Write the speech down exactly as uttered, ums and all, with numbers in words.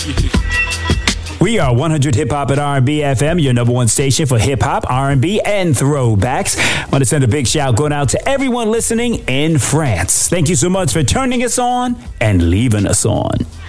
We are one hundred Hip Hop at R and B F M, your number one station for hip hop, R and B, and throwbacks. I want to send a big shout going out to everyone listening in France. Thank you so much for turning us on and leaving us on.